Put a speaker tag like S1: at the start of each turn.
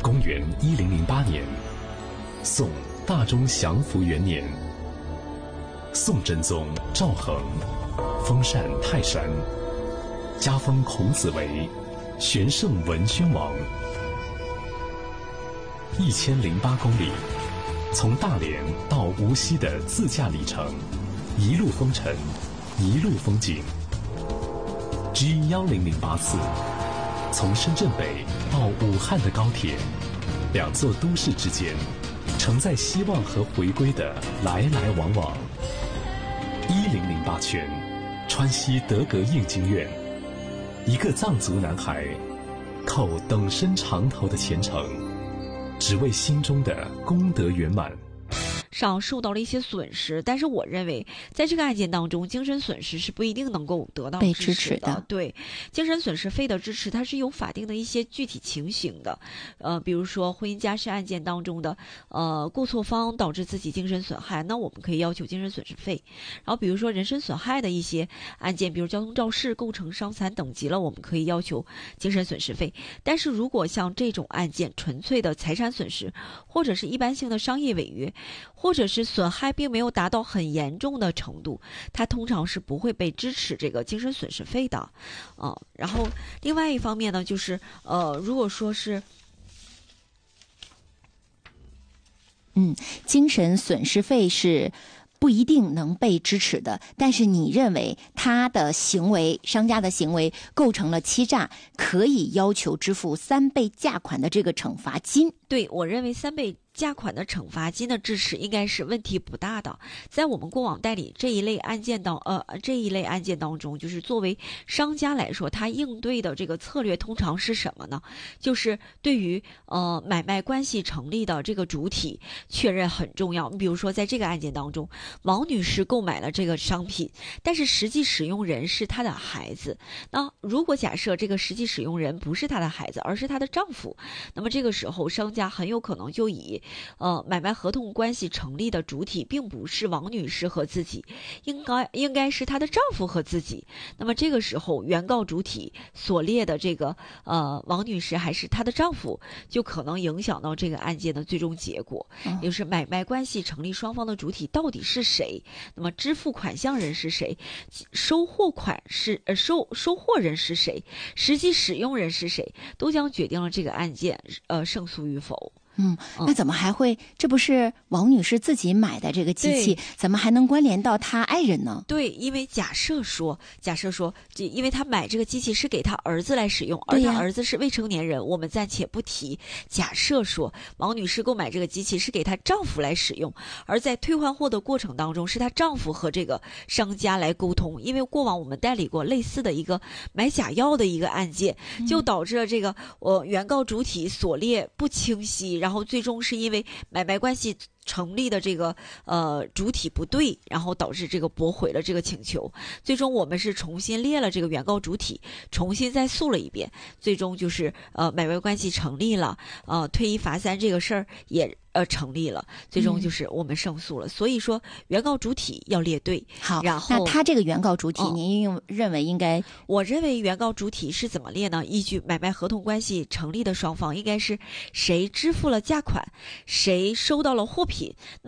S1: 公元1008年，宋大中祥符元年，宋真宗赵恒封禅泰山，加封孔子为玄圣文宣王。1008公里，从大连到无锡的自驾里程，一路风尘，一路风景。G1008次，从深圳北到武汉的高铁，两座都市之间，承载希望和回归的来来往往。1008圈，川西德格应经院，一个藏族男孩，靠等身长头的虔诚，只为心中的功德圆满。
S2: 上受到了一些损失，但是我认为在这个案件当中，精神损失是不一定能够得到
S3: 被支持的。
S2: 对，精神损失费的支持，它是有法定的一些具体情形的。比如说婚姻家事案件当中的过错方导致自己精神损害，那我们可以要求精神损失费。然后比如说人身损害的一些案件，比如交通肇事构成伤残等级了，我们可以要求精神损失费。但是如果像这种案件纯粹的财产损失，或者是一般性的商业违约，或者是损害并没有达到很严重的程度，它通常是不会被支持这个精神损失费的。然后另外一方面呢，就是如果说是
S3: 精神损失费是不一定能被支持的，但是你认为他的行为，商家的行为构成了欺诈，可以要求支付3倍价款的这个惩罚金。
S2: 对，我认为3倍价款的惩罚金的支持应该是问题不大的。在我们过往代理这一类案件当中，就是作为商家来说，他应对的这个策略通常是什么呢？就是对于买卖关系成立的这个主体确认很重要。你比如说在这个案件当中，王女士购买了这个商品，但是实际使用人是她的孩子。那如果假设这个实际使用人不是她的孩子，而是她的丈夫，那么这个时候商家很有可能就以买卖合同关系成立的主体并不是王女士和自己，应该是她的丈夫和自己。那么这个时候原告主体所列的这个王女士还是她的丈夫，就可能影响到这个案件的最终结果，也就是买卖关系成立双方的主体到底是谁，那么支付款项人是谁，收货人是谁，实际使用人是谁，都将决定了这个案件胜诉与否。
S3: 那怎么还会？这不是王女士自己买的这个机器，怎么还能关联到她爱人呢？
S2: 对，因为假设说，因为她买这个机器是给她儿子来使用，而她儿子是未成年人，我们暂且不提。假设说，王女士购买这个机器是给她丈夫来使用，而在退换货的过程当中，是她丈夫和这个商家来沟通。因为过往我们代理过类似的一个买假药的一个案件，就导致了这个原告主体所列不清晰，然后最终是因为买卖关系成立的这个主体不对，然后导致这个驳回了这个请求。最终我们是重新列了这个原告主体，重新再诉了一遍，最终就是买卖关系成立了，退一罚三这个事儿也成立了，最终就是我们胜诉了。所以说原告主体要列对。
S3: 好，
S2: 然后
S3: 那他这个原告主体您认为应该？
S2: 我认为原告主体是怎么列呢？依据买卖合同关系成立的双方应该是谁支付了价款，谁收到了货品。